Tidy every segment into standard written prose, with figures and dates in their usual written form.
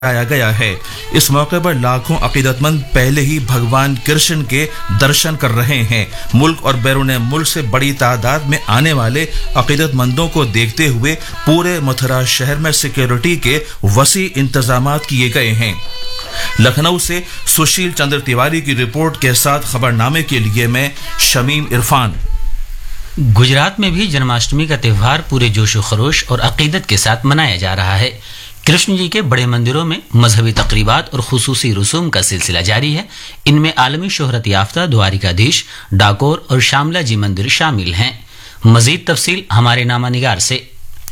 आया गया है। इस मौके पर लाखों अकीदतमंद पहले ही भगवान कृष्ण के दर्शन कर रहे हैं। मुल्क और बैरून मुल्क से बड़ी तादाद में आने वाले अकीदतमंदों को देखते हुए पूरे मथुरा शहर में सिक्योरिटी के वसी इंतजाम किए गए हैं। लखनऊ से सुशील चंद्र तिवारी की रिपोर्ट के साथ खबरनामे के लिए मैं शमीम इरफान। गुजरात में भी जन्माष्टमी का त्यौहार पूरे जोश व खरोश और अकीदत के साथ मनाया जा रहा है। कृष्ण जी के बड़े मंदिरों में मजहबी तकरीबात और खुसूसी रसूम का सिलसिला जारी है। इनमें आलमी शोहरत याफ्ता द्वारिकाधीश, डाकोर और श्यामला जी मंदिर शामिल हैं। मजीद तफसील हमारे नामानिगार से।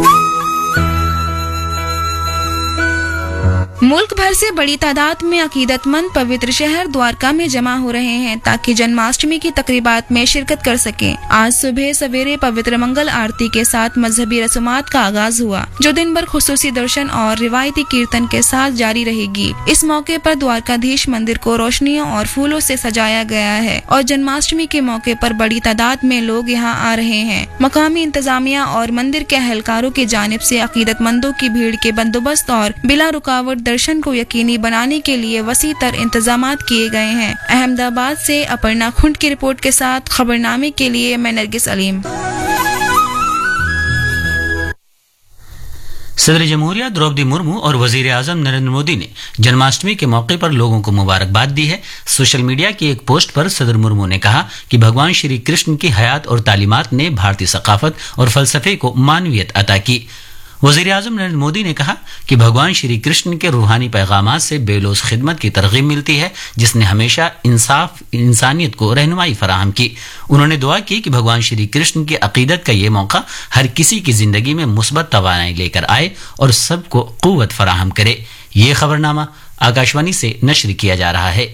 मुल्क भर से बड़ी तादाद में अकीदतमंद पवित्र शहर द्वारका में जमा हो रहे हैं ताकि जन्माष्टमी की तकरीबात में शिरकत कर सकें। आज सुबह सवेरे पवित्र मंगल आरती के साथ मजहबी रसूमात का आगाज हुआ, जो दिन भर खुसूसी दर्शन और रिवायती कीर्तन के साथ जारी रहेगी। इस मौके पर द्वारकाधीश मंदिर को रोशनियों और फूलों से सजाया गया है और जन्माष्टमी के मौके पर बड़ी तादाद में लोग यहां आ रहे हैं। मकामी इंतजामिया और मंदिर के अहलकारों की जानिब से अकीदतमंदों की भीड़ के बंदोबस्त और बिला रुकावट दर्शन को यकीनी बनाने के लिए वसी तर इंतजामात किए गए हैं। अहमदाबाद से अपर्णा खुंड की रिपोर्ट के साथ खबरनामे के लिए मैं नरगिस अलीम। सदर जमहूरिया द्रौपदी मुर्मू और वजीर आजम नरेंद्र मोदी ने जन्माष्टमी के मौके पर लोगों को मुबारकबाद दी है। सोशल मीडिया की एक पोस्ट पर सदर मुर्मू ने कहा कि भगवान श्री कृष्ण की हयात और तालीमात ने भारतीय सकाफत और फलसफे को मानवियत अता की। वजीर आजम नरेंद्र मोदी ने कहा कि भगवान श्री कृष्ण के रूहानी पैगामात से बेलोस खिदमत की तरगीब मिलती है, जिसने हमेशा इंसाफ इंसानियत को रहनुमाई फराहम की। उन्होंने दुआ की कि भगवान श्री कृष्ण की अकीदत का ये मौका हर किसी की जिंदगी में मुस्बत तवानाई लेकर आए और सबको कुव्वत फराहम करे। ये खबरनामा आकाशवाणी से नश्र किया जा रहा है।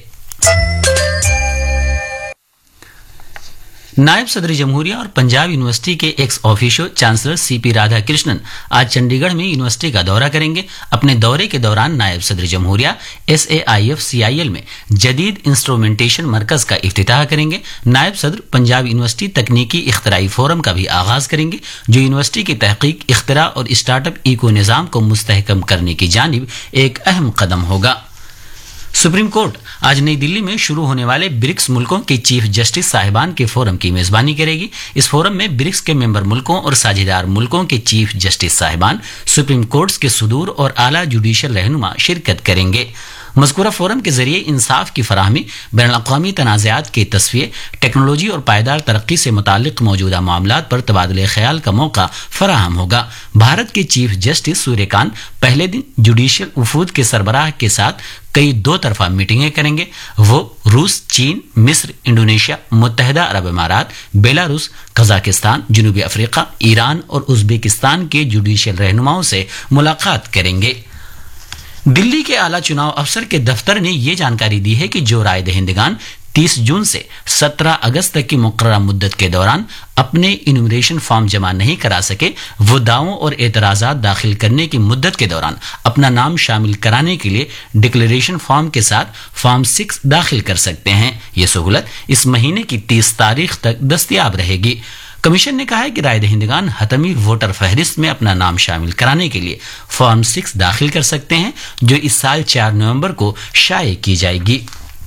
नायब सदर जमहूरिया और पंजाब यूनिवर्सिटी के ex officio chancellor CP Radhakrishnan आज चंडीगढ़ में यूनिवर्सिटी का दौरा करेंगे। अपने दौरे के दौरान नायब सदर जमहूरिया SAIF CIL में जदीद इंस्ट्रूमेंटेशन मरकज का इफ्तिताह करेंगे। नायब सदर पंजाब यूनिवर्सिटी तकनीकी इख्तराई फोरम का भी आगाज करेंगे, जो यूनिवर्सिटी की तहकीक, इख्तरा और स्टार्टअप इको निज़ाम को मुस्तहकम करने की जानिब एक अहम कदम होगा। सुप्रीम कोर्ट आज नई दिल्ली में शुरू होने वाले ब्रिक्स मुल्कों के चीफ जस्टिस साहिबान के फोरम की मेजबानी करेगी। इस फोरम में ब्रिक्स के मेंबर मुल्कों और साझेदार मुल्कों के चीफ जस्टिस साहिबान, सुप्रीम कोर्ट्स के सुदूर और आला जुडिशल रहनुमा शिरकत करेंगे। मज़कूरा फोरम के जरिए इंसाफ की फराहमी, बैनुल-अक़वामी तनाज़ात के तस्फ़िये, टेक्नोलॉजी और पायदार तरक्की से मुताल्लिक़ मौजूदा मामलात पर तबादले ख्याल का मौका फराहम होगा। भारत के चीफ जस्टिस सूर्यकांत पहले दिन जुडिशल वफूद के सरबराह के साथ कई दो तरफा मीटिंगें करेंगे। वो रूस, चीन, मिस्र, इंडोनेशिया, मुत्तहिदा अरब अमारात, बेलारूस, कजाकिस्तान, जनूबी अफ्रीका, ईरान और उज़्बेकिस्तान के जुडिशल रहनुमाओं से मुलाकात करेंगे। दिल्ली के आला चुनाव अफसर के दफ्तर ने ये जानकारी दी है कि जो राय दहिंदगान 30 जून से 17 अगस्त तक की मुकर्ररा मुद्दत के दौरान अपने इन्यूमरेशन फॉर्म जमा नहीं करा सके, वो दावों और एतराज़ात दाखिल करने की मुद्दत के दौरान अपना नाम शामिल कराने के लिए डिक्लेरेशन फॉर्म के साथ फॉर्म 6 दाखिल कर सकते हैं। ये सहूलत इस महीने की 30 तारीख तक दस्तयाब रहेगी। कमीशन ने कहा है कि राय दहिंदगान हतमी वोटर फहरिस्त में अपना नाम शामिल कराने के लिए फॉर्म 6 दाखिल कर सकते हैं, जो इस साल 4 नवंबर को शाये की जाएगी।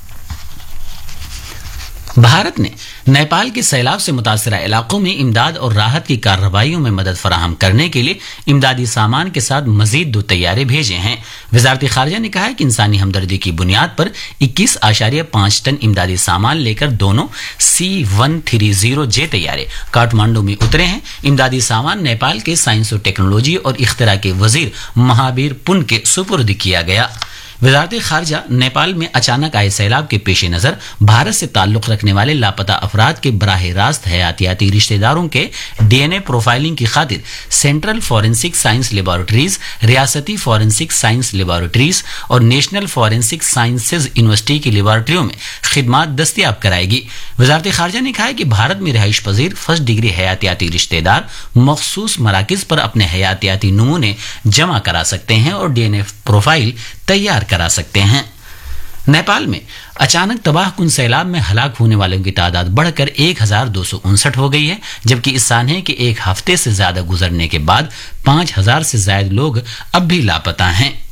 भारत ने नेपाल के सैलाब से मुतासरा इलाकों में इमदाद और राहत की कार्रवाइयों में मदद फराहम करने के लिए इमदादी सामान के साथ मजीद 2 तैयारे भेजे हैं। वजारत खारजा ने कहा है कि इंसानी हमदर्दी की बुनियाद पर 21.5 टन इमदादी सामान लेकर दोनों C-130J तैयारे काठमांडू में उतरे हैं। इमदादी सामान नेपाल के साइंस और टेक्नोलॉजी और इख्तरा के वजीर महावीर पुन के सुपुर्द किया गया। वजारत खारजा नेपाल में अचानक आए सैलाब के पेश नज़र भारत से ताल्लुक़ रखने वाले लापता अफराद के बराह रास्त हयातियाती रिश्तेदारों के DNA प्रोफाइलिंग की खातिर सेंट्रल फॉरेंसिक साइंस लेबॉरेटरीज, रियासती फॉरेंसिक साइंस लेबॉरेटरीज और नेशनल फॉरेंसिक साइंसेज यूनिवर्सिटी की लेबॉरेटरियों में खिदमात दस्तयाब कराएगी। वजारत खारजा ने कहा है कि भारत में रिहाइश पजीर फर्स्ट डिग्री हयातियाती रिश्तेदार मखसूस मराकिज पर अपने हयातियाती नमूने जमा करा सकते हैं और DNA प्रोफाइल तैयार करा सकते हैं। नेपाल में अचानक तबाहकुन सैलाब में हलाक होने वालों की तादाद बढ़कर 1259 हो गई है, जबकि इस सानहे के एक हफ्ते से ज्यादा गुजरने के बाद 5000 से ज्यादा लोग अब भी लापता हैं।